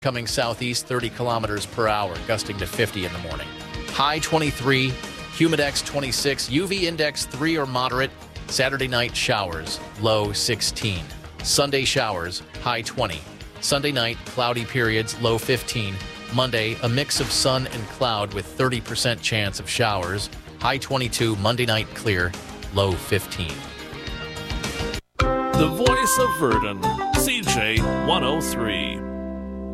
coming southeast 30 kilometers per hour, gusting to 50 in the morning. High 23, humidex 26, UV index 3 or moderate. Saturday night showers, low 16. Sunday showers, high 20. Sunday night, cloudy periods, low 15. Monday, a mix of sun and cloud with 30% chance of showers, high 22. Monday night, clear, low 15. The voice of Verdon, CJ 103.